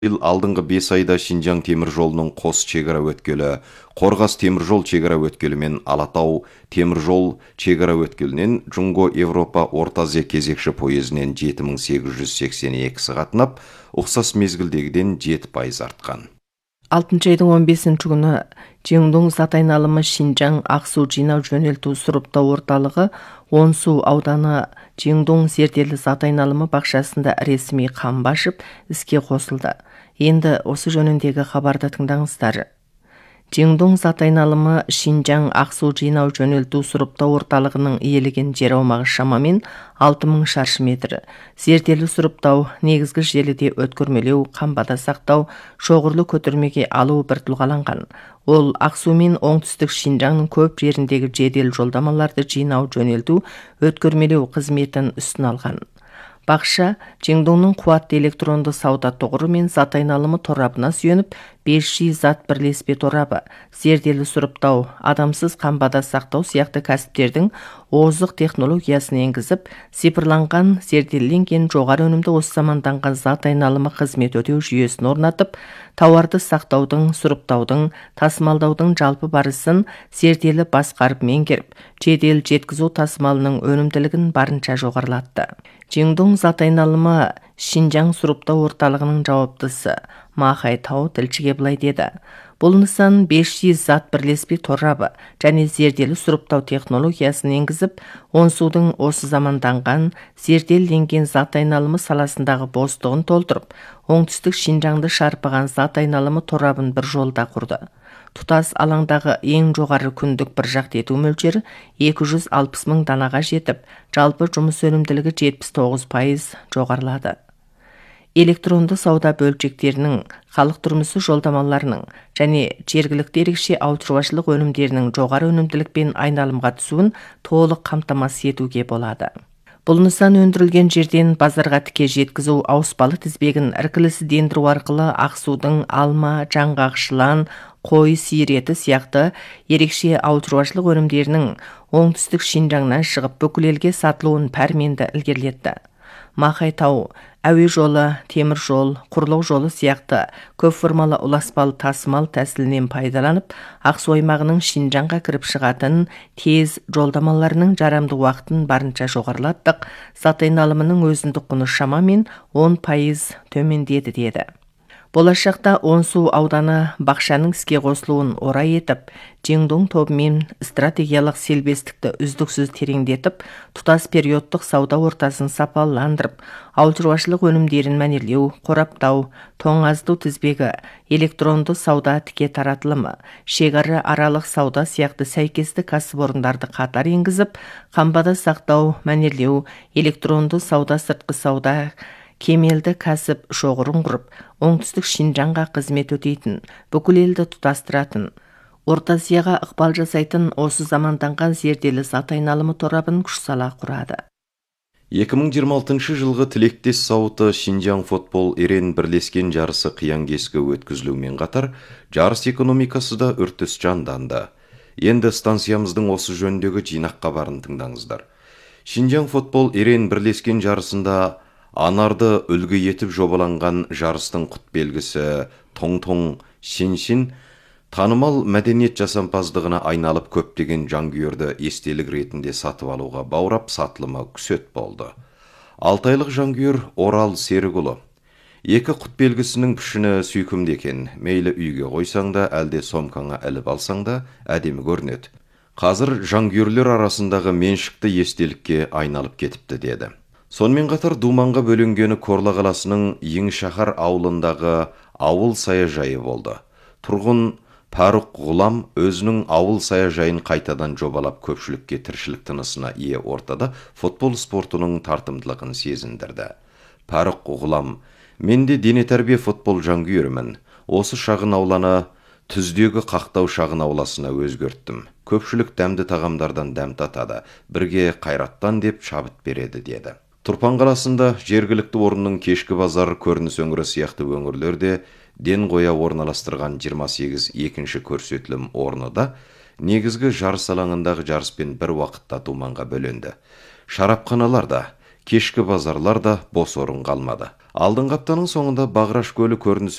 Ил алдыңғы 5 айда Шинжаң темір жолының қос чегара өткелі, Қорғас темір жол чегара өткелі мен Алатау темір жол чегара өткелінен Джунго Европа Орта Азия кезекші пойызінен 7882 қатынап, ұқсас мезгілдегіден 7% артқан. 6 айдың 15 күні Жеңдоң зат айналымы Шинжаң ақсу жинау жөнелту сұрыптау орталығы Онсу ауданы Жеңдоң зерделі зат айналымы бақшасында ресми қамба ашып іске қосылды. Енді осы жөніндегі хабарды тыңдаңыздар. Жеңдоң зат айналымы Шинжаң ақсу жинау жөнелту сұрыптау орталығының иелеген жер аумағы шамамен 6000 шаршы метр. Зерделі сұрыптау, негізгі желіде өткөрмелеу, қамбада сақтау, шоғырлы көтермеге алу біртұлғаланған. Ол Ақсу мен оңтүстік Шинжаңның көп жеріндегі жедел жолдамаларды жинау жөнелту, өткөрмелеу қызметін үстін алған. Бақша Жеңдоңның қуатты электронды сауда тоғыры мен зат айналымы торабына сүйеніп, 5G зат бірлеспе торабы, зерделі сұрыптау, адамсыз қамбада сақтау сияқты кәсіптердің озық технологиясын енгізіп, цифрланған, зерделенген жоғары өнімді осы заманданған зат айналымы қызмет өтеу жүйесін орнатып, тауарды сақтаудың, сұрыптаудың, тасымалдаудың жалпы барысын зерделі басқарып меңгеріп, жедел жеткізу тасымалының өнімділігін барынша жоғарылатты. Жеңдоң зат айналымы Шинжаң сұрыптау орталығының жауаптысы Махай Тау тілшіге былай деді. Бұл нысан 5G зат бірлеспе торабы және зерделі сұрыптау технологиясын енгізіп, Онсудың осы заманданған зерделенген зат айналымы саласындағы бостығын толтырып, оңтүстік Шинжаңды шарпыған зат айналымы торабын бір жолда құрды. Тұтас алаңдағы ең жоғары күндік бір жақты ету мөлшері 260 мың данаға жетіп, жалпы жұмыс өнімділігі 79% жоғарылады. Электронды сауда бөлшектерінің, халық тұрмысы жолдамаларының және жергілікті ерекше ауыл шаруашылық өнімдерінің жоғары өнімділікпен айналымға түсуін толық қамтамасыз етуге болады. Бұл нысан өндірілген жерден базарға тіке жеткізу ауыспалы тізбегін іркілісіздендіру арқылы Ақсудың алма, жаңғақ, жылан, қой, сиыр еті сияқты ерекше ауыл шаруашылық өнімдерінің оңтүстік Шинжаңнан шығып бүкіл елге сатылуын пәрменді ілгерілетті. Махай Тау, әуе жолы, темір жол, құрлық жолы сияқты көп формалы ұласпалы тасымал тәсілінен пайдаланып, Ақсу аймағының Шинжаңға кіріп шығатын тез жолдамаларының жарамды уақытын барынша жоғарылаттық, зат айналымының өзіндік құны шамамен 10% төмендеді деді. Болашақта Онсу ауданы бақшаның іске қосылуын орай етіп, Жеңдоң тобымен стратегиялық селбестікті үздіксіз тереңдетіп, тұтас периодтық сауда ортасын сапаландырып, ауыл шаруашылық өнімдерін мәнерлеу, қораптау, тоңазыту тізбегі, электронды сауда тіке таратылымы, шекара аралық сауда сияқты сәйкесті кәсіпорындарды қатар енгізіп, қамбада сақтау, мәнерлеу, электронды сауда, сыртқы сауда, кемелді кәсіп шоғырын құрып, оңтүстік Шинжаңға қызмет өтейтін, бүкіл елді тұтастыратын, Орта Азияға ықпал жасайтын осы заманданған зерделі зат айналымы торабын күш сала құрады. 2026 жылғы тілектес сауыты Шинжаң футбол ерен бірлескен жарысы қиян-кескі өткізілумен қатар, жарыс экономикасы да үртіс жанданды. Енді станциямыздың осы жөндегі жинақ хабарын тыңдаңыздар. Шинжаң футбол ерен бірлескен жарысында анарды үлгі етіп жобаланған жарыстың құт белгісі Тоң-Тоң Шин-Шин танымал мәдениет жасампаздығына айналып көптеген жанкүйерді естелік ретінде сатып алуға баурап сатылымы күсет болды. 6 айлық жанкүйер Орал Серікұлы. Екі құт белгісінің пішіні сүйкімді екен, мейлі үйге қойсаң да, әлде сомкаңа іліп алсаң да әдемі көрінеді. Қазір жанкүйерлер арасындағы меншікті естелікке айналып кетіпті деді. Сонымен қатар Думанға бөлінгені Корла қаласының Еңшахар ауылындағы ауыл саяжайы болды. Тұрғын Паруқ Ғұлам өзінің ауыл саяжайын қайтадан жобалап көпшілікке тіршілік тынысына ие ортада футбол спортының тартымдылығын сезіндірді. Паруқ Ғұлам: менде дене тәрбие футбол жанкүйерімін. Осы шағын ауланы түздегі қақтау шағын ауласына өзгерттім. Көпшілік дәмді тағамдардан дәм татады, бірге қайраттан деп шабыт береді деді. Тұрпан қаласында жергілікті орынның кешкі базар көрініс өңірі сияқты өңірлерде ден қоя орналастырған 28 екінші көрсетілім орны да негізгі жарыс алаңындағы жарыспен бір уақытта Думанға бөленді. Шарапханалар да, кешкі базарлар да бос орын қалмады. Алдыңғы аптаның соңында Бағраш көлі көрініс